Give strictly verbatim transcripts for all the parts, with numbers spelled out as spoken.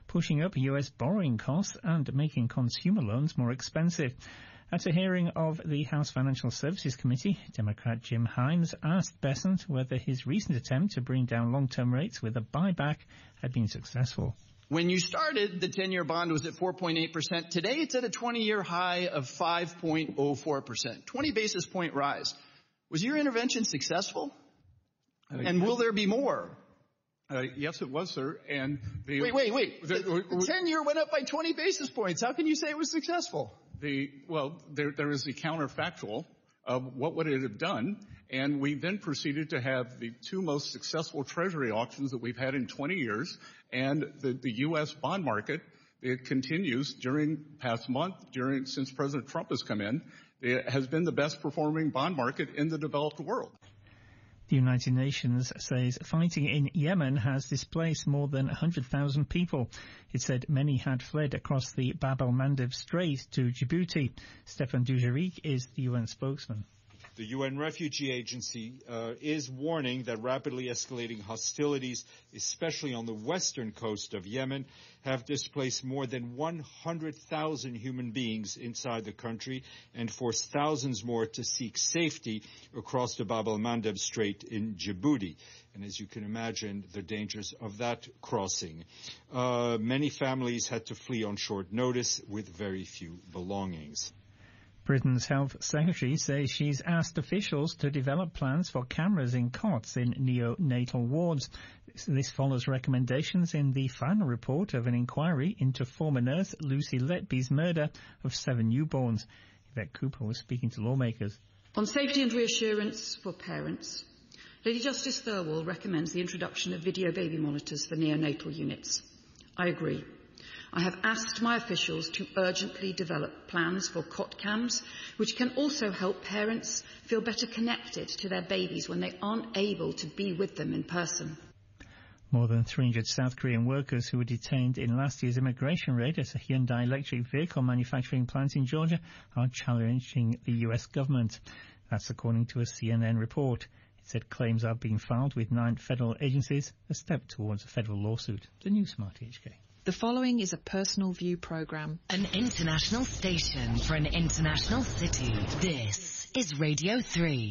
pushing up U S borrowing costs and making consumer loans more expensive. At a hearing of the House Financial Services Committee, Democrat Jim Himes asked Bessent whether his recent attempt to bring down long-term rates with a buyback had been successful. When you started, the ten-year bond was at four point eight percent. Today, it's at a twenty-year high of five point oh four percent, twenty basis point rise. Was your intervention successful? Uh, and will there be more? Uh, yes, it was, sir. And the, wait, wait, wait. The, the, the ten-year went up by twenty basis points. How can you say it was successful? The well, there there is the counterfactual of what would it have done, and we then proceeded to have the two most successful Treasury auctions that we've had in twenty years, and the, the U S bond market, it continues during past month, during since President Trump has come in, it has been the best performing bond market in the developed world. The United Nations says fighting in Yemen has displaced more than one hundred thousand people. It said many had fled across the Bab el-Mandeb Strait to Djibouti. Stefan Dujarric is the U N spokesman. The U N Refugee Agency uh, is warning that rapidly escalating hostilities, especially on the western coast of Yemen, have displaced more than one hundred thousand human beings inside the country and forced thousands more to seek safety across the Bab el-Mandeb Strait in Djibouti. And as you can imagine, the dangers of that crossing. Uh, many families had to flee on short notice with very few belongings. Britain's Health Secretary says she's asked officials to develop plans for cameras in cots in neonatal wards. This follows recommendations in the final report of an inquiry into former nurse Lucy Letby's murder of seven newborns. Yvette Cooper was speaking to lawmakers. On safety and reassurance for parents, Lady Justice Thirlwall recommends the introduction of video baby monitors for neonatal units. I agree. I have asked my officials to urgently develop plans for cot cams, which can also help parents feel better connected to their babies when they aren't able to be with them in person. More than three hundred South Korean workers who were detained in last year's immigration raid at a Hyundai electric vehicle manufacturing plant in Georgia are challenging the U S government. That's according to a C N N report. It said claims are being filed with nine federal agencies, a step towards a federal lawsuit. The new Smart H K. The following is a personal view programme. An international station for an international city. This is Radio three.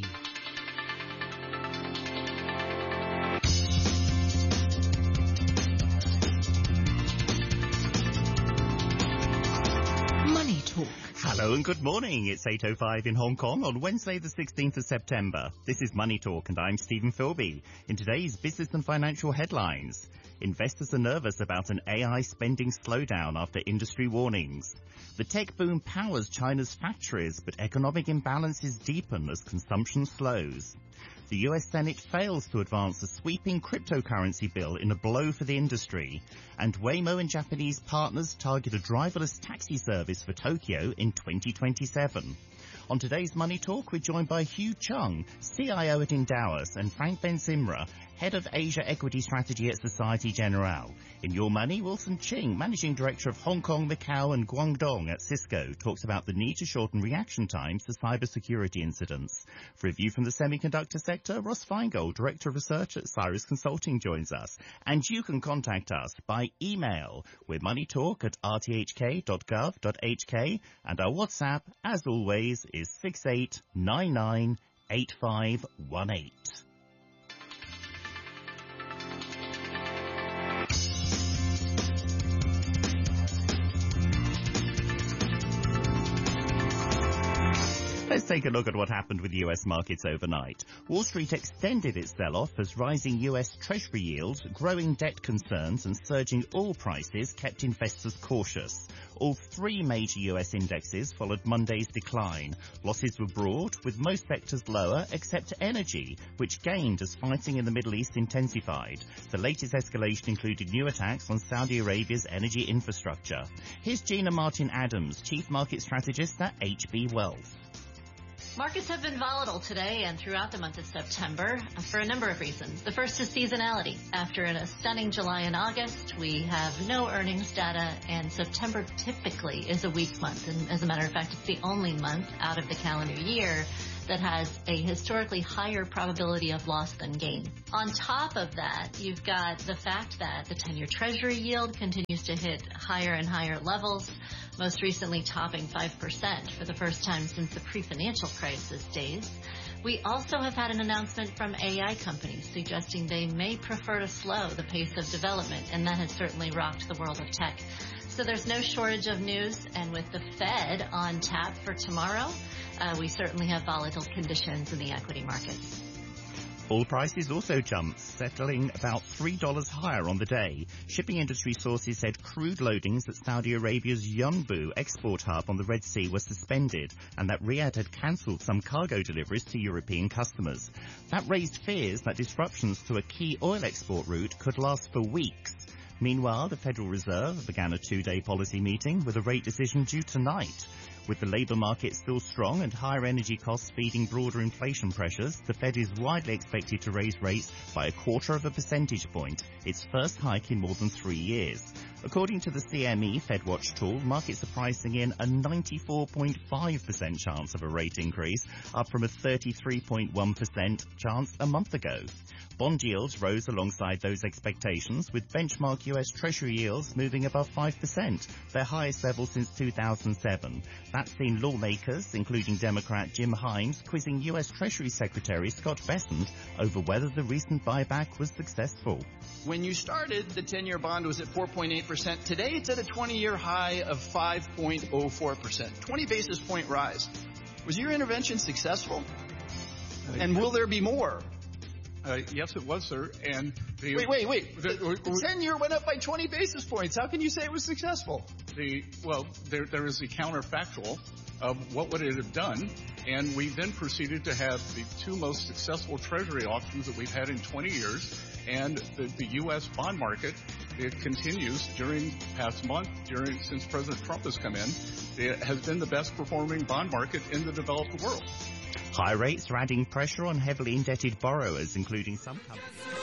Money Talk. Hello and good morning. It's eight oh five in Hong Kong on Wednesday the sixteenth of September. This is Money Talk and I'm Stephen Philby. In today's business and financial headlines, investors are nervous about an A I spending slowdown after industry warnings. The tech boom powers China's factories, but economic imbalances deepen as consumption slows. The U S Senate fails to advance a sweeping cryptocurrency bill in a blow for the industry. And Waymo and Japanese partners target a driverless taxi service for Tokyo in twenty twenty-seven. On today's Money Talk, we're joined by Hugh Chung, C I O at Endowus, and Frank Ben-Zimra, Head of Asia Equity Strategy at Societe Generale. In Your Money, Wilson Ching, Managing Director of Hong Kong, Macau and Guangdong at Cisco, talks about the need to shorten reaction times to cybersecurity incidents. For review from the semiconductor sector, Ross Feingold, Director of Research at Cyrus Consulting, joins us. And you can contact us by email with moneytalk at r t h k dot gov dot h k, and our WhatsApp, as always, is six eight nine nine eight five one eight. Let's take a look at what happened with U S markets overnight. Wall Street extended its sell-off as rising U S Treasury yields, growing debt concerns and surging oil prices kept investors cautious. All three major U S indexes followed Monday's decline. Losses were broad, with most sectors lower except energy, which gained as fighting in the Middle East intensified. The latest escalation included new attacks on Saudi Arabia's energy infrastructure. Here's Gina Martin-Adams, Chief Market Strategist at H B Wealth. Markets have been volatile today and throughout the month of September for a number of reasons. The first is seasonality. After a stunning July and August, we have no earnings data, and September typically is a weak month. And as a matter of fact, it's the only month out of the calendar year that has a historically higher probability of loss than gain. On top of that, you've got the fact that the ten-year Treasury yield continues to hit higher and higher levels, most recently topping five percent for the first time since the pre-financial crisis days. We also have had an announcement from A I companies suggesting they may prefer to slow the pace of development, and that has certainly rocked the world of tech. So there's no shortage of news, and with the Fed on tap for tomorrow, uh, we certainly have volatile conditions in the equity markets. Oil prices also jumped, settling about three dollars higher on the day. Shipping industry sources said crude loadings at Saudi Arabia's Yanbu export hub on the Red Sea were suspended, and that Riyadh had cancelled some cargo deliveries to European customers. That raised fears that disruptions to a key oil export route could last for weeks. Meanwhile, the Federal Reserve began a two-day policy meeting with a rate decision due tonight. With the labour market still strong and higher energy costs feeding broader inflation pressures, the Fed is widely expected to raise rates by a quarter of a percentage point, its first hike in more than three years. According to the C M E FedWatch tool, markets are pricing in a ninety-four point five percent chance of a rate increase, up from a thirty-three point one percent chance a month ago. Bond yields rose alongside those expectations, with benchmark U S Treasury yields moving above five percent, their highest level since two thousand seven. That's seen lawmakers, including Democrat Jim Himes, quizzing U S Treasury Secretary Scott Bessent over whether the recent buyback was successful. When you started, the ten-year bond was at four point eight percent. Today, it's at a twenty-year high of five point oh four percent, twenty basis point rise. Was your intervention successful? Uh, and will there be more? Uh, yes, it was, sir. And the, wait, wait, wait. The, the ten-year went up by twenty basis points. How can you say it was successful? The well, there there is the counterfactual of what would it have done, and we then proceeded to have the two most successful Treasury auctions that we've had in twenty years, and the, the U S bond market, it continues during the past month, during since President Trump has come in, it has been the best performing bond market in the developed world. High rates are adding pressure on heavily indebted borrowers, including some companies.